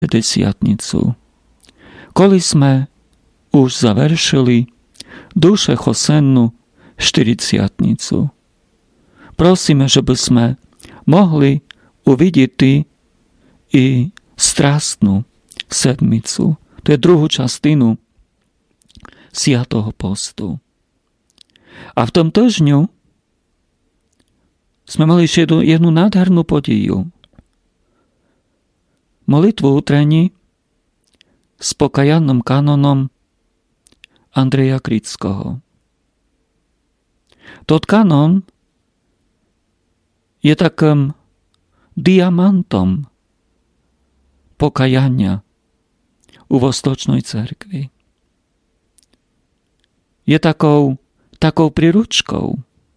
desiatnicu. Коли sme už završili duše chosennu štyriciatnicu. Prosíme, že by sme mohli uvidieť i strastnú sedmicu. To je druhú častinu siatoho postu. A v tom týždňu sme mali ešte jednu nádhernú podiju. Molitvu utrení s pokajaným kanonom Andreja Kryckého. Tot kanon je takým diamantom pokajania u Vostočnej cerkvi. Je takou príručkou,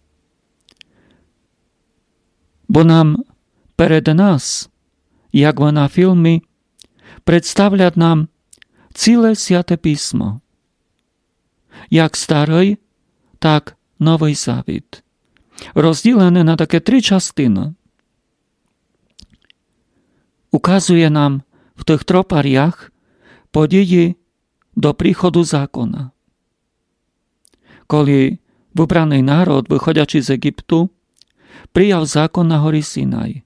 bo nám pred nás, jak na filmy, predstavľa nám celé Sväté písmo. Jak Starý, tak Nový Zavit. Rozdelené na také 3 častiny. Ukazuje nám v tých tropariach podії do príchodu zákona. Koli vybraný národ, vychodiaci z Egyptu, prijal zákon na hori Sinaj.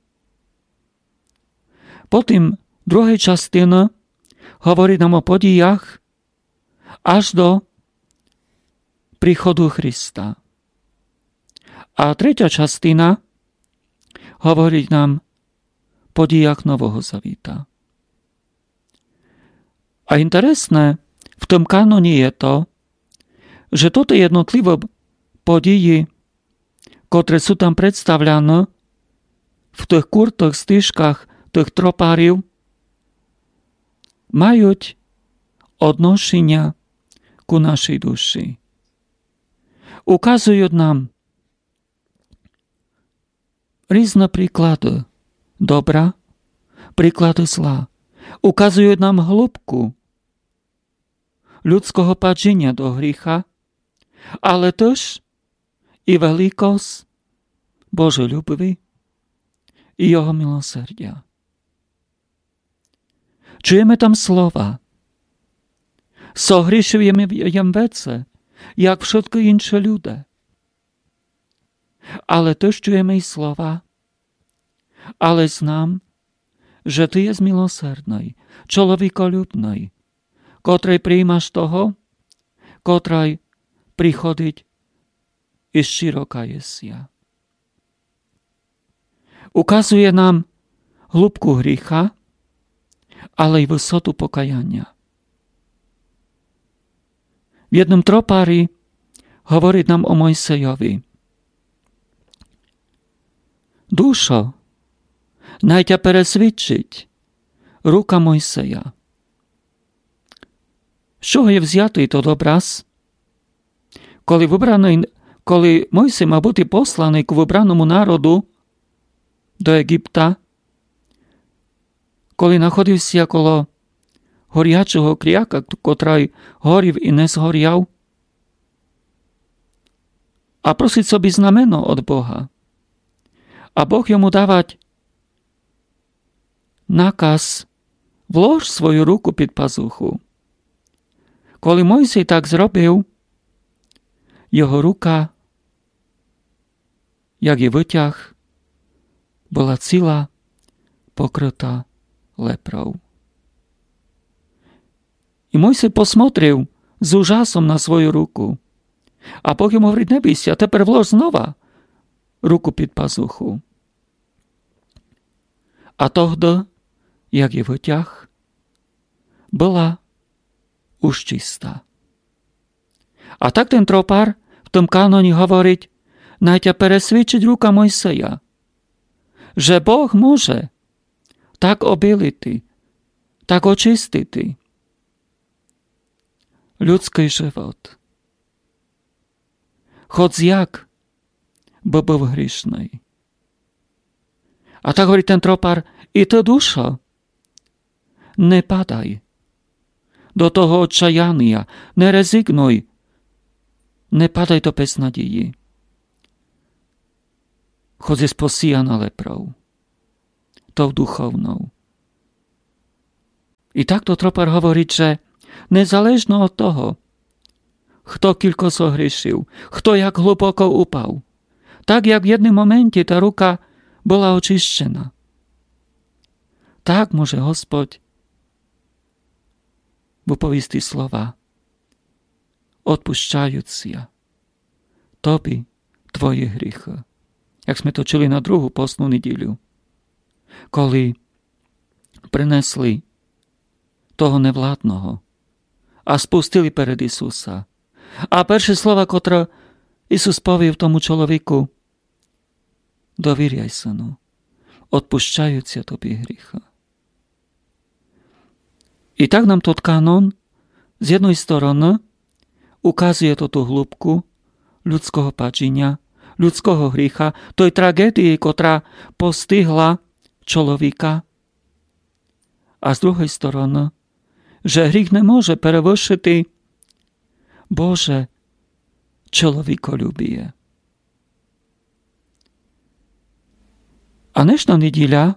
Potom druhej častiny hovorí nám o podijach až do príchodu Krista. A tretia častina hovorí nám o podijach Nového Zavita. A interesné v tom kanone je to, že toto jednotlivé podiji, ktoré sú tam predstavľané v tých kurtoch, stýžkach tých tropáriv, majú odnošenia ku našej duši. Ukazujú nám rôzne príklady dobra, príklady zla. Ukazujú nám hĺbku ľudského páčenia do hrícha, ale tiež i veľkosť Božej ľubovy i jeho milosrdia. Čujeme tam slova. Sohriešujeme jem vece, jak všetky inšie ľudia. Ale tiež čujeme i slova. Ale znám, že ty je milosrdný, človekoľubný, kotrej prijímaš toho, kotrej prichodiť i široká jesia. Ukazuje nám hĺbku hrícha, ale i vysotu pokajania. V jednom tropári hovorí nám o Mojsejovi. Dušo, naj ťa presvedčiť ruka Mojseja. Z čoho je vziatý to obraz? Koli Mojsej má byť poslaný k vybranému národu do Egypta, koli nachodil si okolo horiačeho kriaka, ktorý horiv i nezhoriav, a prosiť sobie znameno od Boha. A Boh jemu dávať nakaz, vlož svoju ruku pod pazuchu. Koli Mojsej tak zrobil, jeho ruka, jak je vyťah, bola celá pokrytá leprou. I Mojsej posmotril s úžasom na svoju ruku. A Boh jemu hovorí, neboj si, a teper vlož znova ruku pod pazuchu. A tohdy, jak je vyťah, bola už čistá. A tak ten tropár v tom kanóne hovoriť, naj ťa presvedčiť ruka Mojseja, že Boh môže tak obiliť, tak očistiť ľudský život. Chod jak by bol hriešný. A tak hovorí ten tropár, i to dušo, nepadaj do toho odčajania, nerezignuj, nepadaj do beznadeji. Chod je sposíjana leprou, tou duchovnou. І takto Tropar hovoriť, že nezaležno od toho, kto kiľko sohriešil, kto jak hluboko upal, tak jak v jednom momente tá ruka bola očištená. Tak môže Hospod vypoviesť slova, odpúšťajúcia tobi tvoje hriechy. Jak sme to čili na druhú postnú nedeľu, koli prinesli toho nevládnoho a spustili pred Isusa. A peršie slova, ktoré Isus povie tomu človeku, dovíriaj synu, odpúšťajúcia tobie hriechy. I tak nám to kanon z jednej strany ukazuje to tú hĺbku ľudského páčenia, ľudského hrícha, tej tragédie, ktorá postihla človeka. A z druhej strany, že hřích nemôže prevršiť Bože človekoľubie. A dnešná nedeľa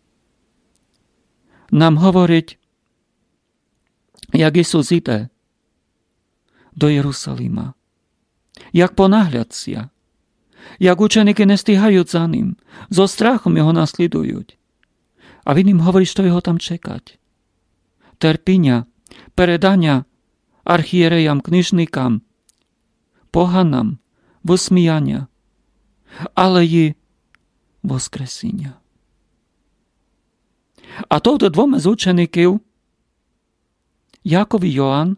nám hovoriť, jak Isus ide do Jerusalima, jak ponáhľacia, jak učeníky nestíhajú za ním, so strachom jeho nasledujú. A vy im hovorí, čo jeho tam čekať. Terpinia, predania archierejam, knižníkam, pohanam, vysmíjania, ale i voskresenia. A touto dvoma z učeníkov, Jakov i Joán,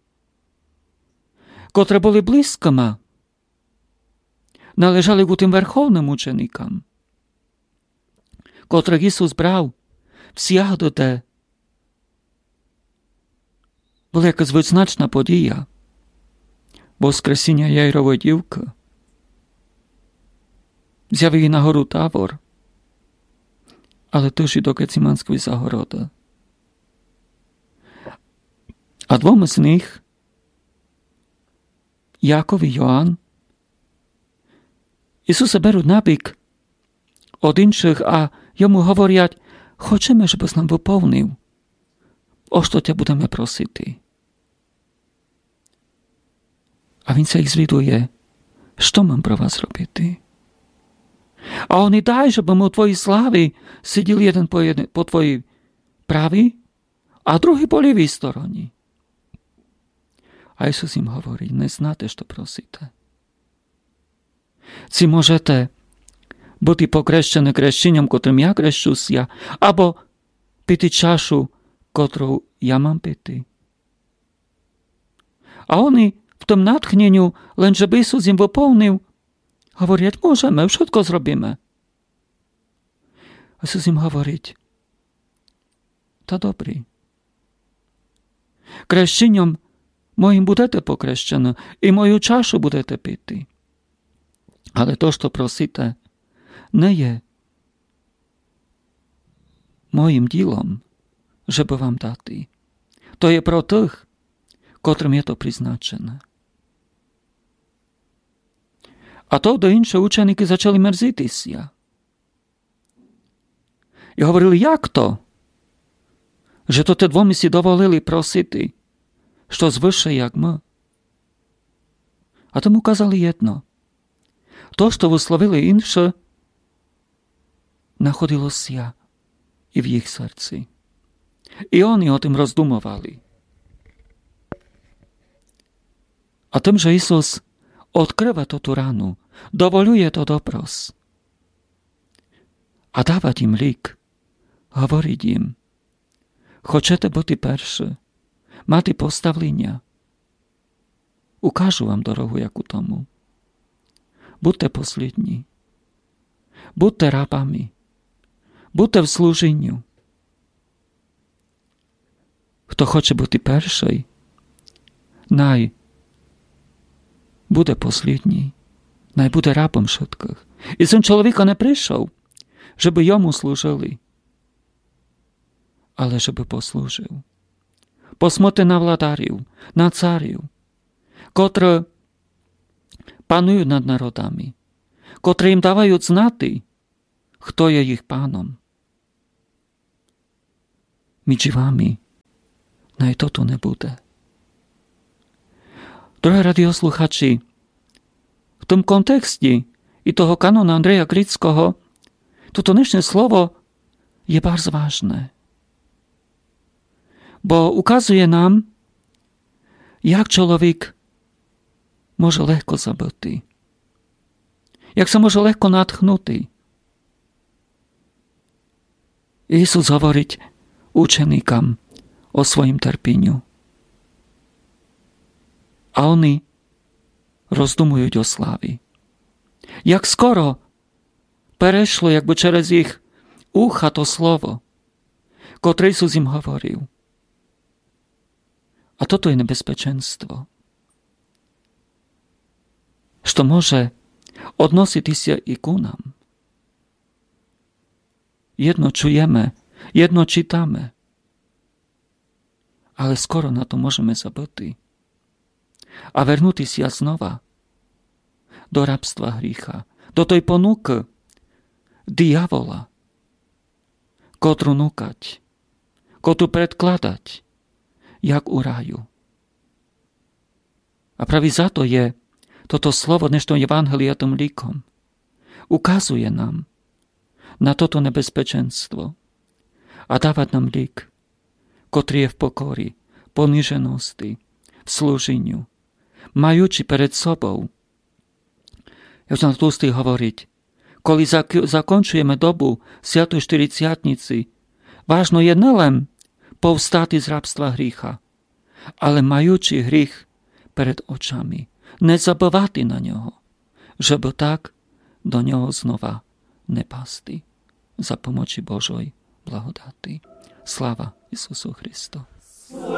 ktoré boli blízkoma, naležali ku tým vrcholným učeníkam, ktorých Isus bral, vsiah do té. Bola jaká značná podія воскресіння Яйрової дівки. Взяв її на гору Тавор, але теж і до Гециманської загороди. А двома з них, Яков і Йоанн, Ісуса беруть набік од інших, а йому говорять, хочемо, щоб нам виповнив, о що тя будемо просити. A він sa ich zvyduje, що mám pro vás робити? A oni daj, щоб ми у твоїй славі сиділи jeden po tvojej pravій, a druhý po ľavej stороні. A Ісус їм говорить, не знаєте, що просите. Ці можете бути покрещені крещенням, котрим я крещуся, або пити чашу, котру я mám пити. A oni w tym natchnieniu, len żeby Isus im wypełnił, говорять, możemy, wszystko zrobimy. Isus im говорить, to dobry. Крещенням моїм будете покрещені, і мою чашу будете пити. Але то, що просите, не є моїм ділом, щоб вам дати. То є про тих, котрим є то призначене. А то до інші ученики почали мерзитися. І говорили, як то? Že to te dvomi si dovolili prositi, što zvyše jak my. A tomu kazali jedno. To, što vyslovili inše, nachodilo sia i v ich srdci. I oni o tým rozdumovali. A tým, že Isus odkrywa to tú ranu, dovoluje to dopros. A dávať im lík, hovoriť im, хочете бути перші, мати поставлення. Укажу вам дорогу, як у тому. Будьте послідні. Будьте рабами. Будьте в служінню. Хто хоче бути перший, най буде послідній, най буде рабом všetkých. І Син чоловіка не прийшов, щоб йому служили, ale żeby posłużył. Posмотри na wladarів, na carів, котрі панують над народами, котрі їм дають знати, хто є їх паном. Між вами aj to tu nebude. Drahí radiosluchači, v tom kontexte i toho kanóna Andreja Grického toto dnešné slovo je bardzo vážne. Bo ukazuje nám, jak človek môže ľahko zabudnúť. Jak sa môže ľahko natchnutý. Jezus hovoriť učeníkam o svojim trpeniu. A oni rozdumujú o slávy. Jak skoro prešlo, jakby čerez ich ucha to slovo, ktoré Jezus im hovoril. A toto je nebezpečenstvo. Što môže odnosiť sa i ku nám. Jedno čujeme, jedno čítame, ale skoro na to môžeme zabudnúť a vernúť si znova do rabstva hrícha, do tej ponuky diavola, kotru núkať, kotru predkladať, jak u ráju. A práve za to je toto slovo dnešného evangelia tom líkom. Ukazuje nám na toto nebezpečenstvo a dávať nám lík, ktorý je v pokory, poniženosti, v slúženiu, majúči pred sobou. Ja som tlustý hovoriť, koli zakončujeme dobu Sviatej Štyriciatnici, vážno je nelen povstáty z rabstva hrícha, ale majúči hrych pred očami, nezabávati na ňoho, že by tak do ňoho znova nepasti. Za pomoci Božoj blahodáty. Sláva Isusu Christu.